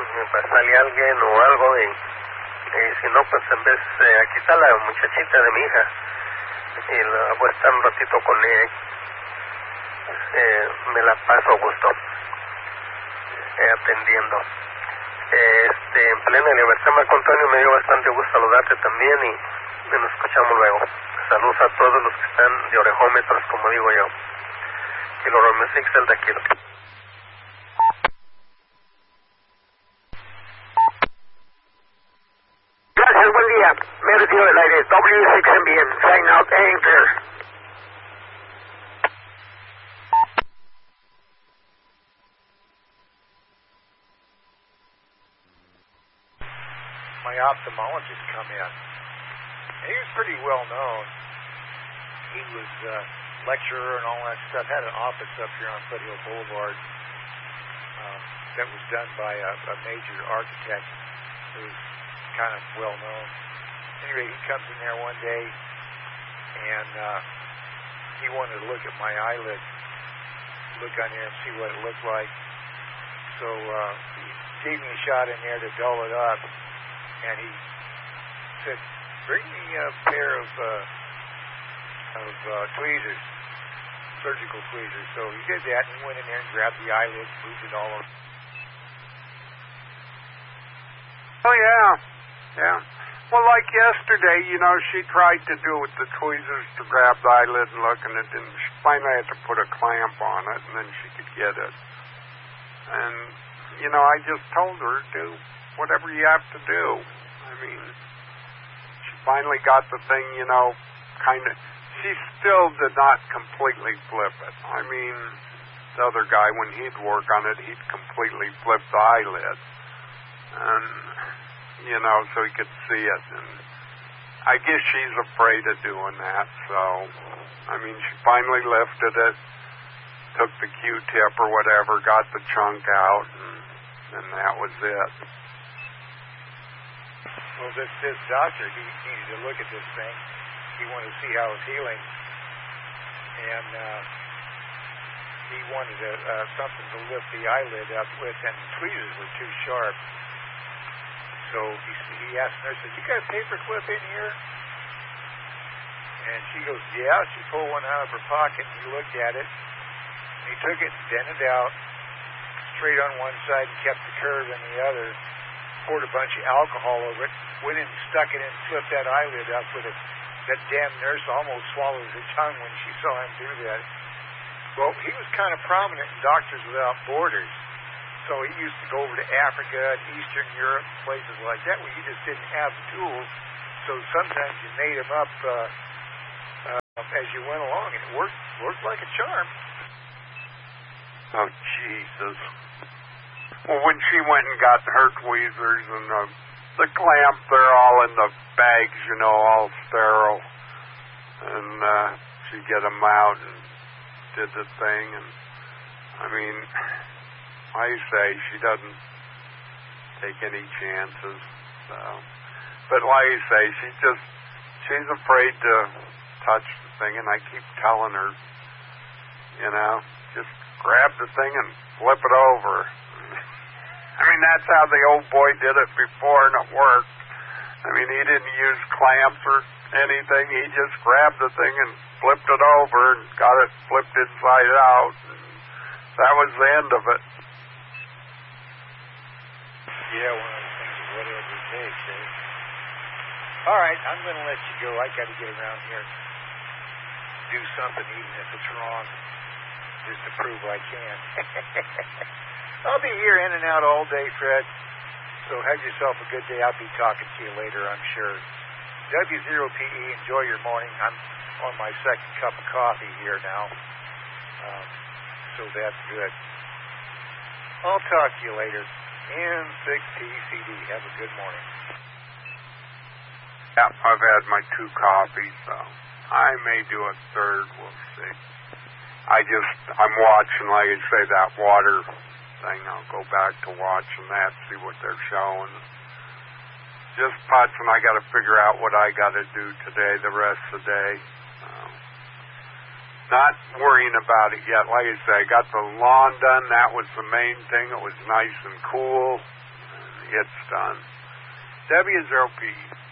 sale alguien o algo y si no, pues en vez, aquí está la muchachita de mi hija y la voy a estar un ratito con ella. Me la paso a gusto atendiendo. En plena libertad, Marco Antonio, me dio bastante gusto saludarte también y nos escuchamos luego. Saludos a todos los que están de orejómetros, como digo yo. Y los Romeo 6 del Taquilo. Gracias, buen día. Me retiro del aire. W6MBN, sign out, anchor. My ophthalmologist come in. He was pretty well known. He was a lecturer and all that stuff. Had an office up here on Foothill Boulevard that was done by a major architect who was kind of well known. Anyway, he comes in there one day and he wanted to look at my eyelid, look on there and see what it looked like. So he gave me a shot in there to dull it up, and he said, "Bring me a pair of tweezers, surgical tweezers." So he did that, and he went in there and grabbed the eyelid, moved it all over. Oh, yeah. Well, like yesterday, she tried to do it with the tweezers to grab the eyelid and look, and it didn't. She finally had to put a clamp on it, and then she could get it. And, I just told her, do whatever you have to do. I mean, she finally got the thing, she still did not completely flip it. I mean, the other guy, when he'd work on it, he'd completely flip the eyelid. And, so he could see it. And I guess she's afraid of doing that. So, she finally lifted it, took the Q-tip or whatever, got the chunk out, and that was it. Well, this doctor, he needed to look at this thing. He wanted to see how it was healing. And he wanted something to lift the eyelid up with, and the tweezers were too sharp. So he asked the nurse, said, "You got a paper clip in here?" And she goes, "Yeah." She pulled one out of her pocket, and he looked at it. And he took it and bent it out straight on one side and kept the curve in the other, poured a bunch of alcohol over it, went in and stuck it in and flipped that eyelid up with it. That damn nurse almost swallowed her tongue when she saw him do that. Well, he was kind of prominent in Doctors Without Borders. So he used to go over to Africa and Eastern Europe, places like that, where you just didn't have the tools. So sometimes you made them up as you went along, and it worked like a charm. Oh, Jesus. Well, when she went and got her tweezers and the clamp, they're all in the bags, all sterile. And she get them out and did the thing. And, I say she doesn't take any chances. So. But like I say, she's afraid to touch the thing, and I keep telling her, just grab the thing and flip it over. That's how the old boy did it before, and it worked. He didn't use clamps or anything. He just grabbed the thing and flipped it over and got it flipped inside out. And that was the end of it. Yeah, one of those things, whatever it takes, eh? All right, I'm going to let you go. I got to get around here, do something, even if it's wrong, just to prove I can. I'll be here in and out all day, Fred. So have yourself a good day. I'll be talking to you later, I'm sure. W0PE, enjoy your morning. I'm on my second cup of coffee here now. So that's good. I'll talk to you later. N6TCD. Have a good morning. Yeah, I've had my 2 coffees, so I may do a third. We'll see. I'm watching, like I say, that water thing. I'll go back to watching that, see what they're showing. Just putts, and I got to figure out what I got to do today, the rest of the day. Not worrying about it yet. Like I say, I got the lawn done. That was the main thing. It was nice and cool. gets done. WSOP.